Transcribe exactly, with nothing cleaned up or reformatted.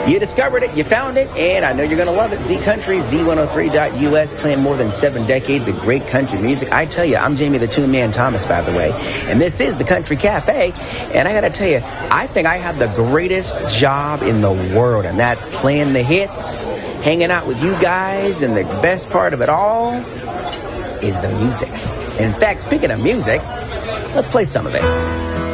You discovered it, you found it, and I know you're going to love it. Z Country, Z one oh three dot U S, playing more than seven decades of great country music. I tell you, I'm Jamie the Tune Man Thomas, by the way, and this is the Country Cafe, and I got to tell you, I think I have the greatest job in the world, and that's playing the hits, hanging out with you guys, and the best part of it all is the music. In fact, speaking of music, let's play some of it.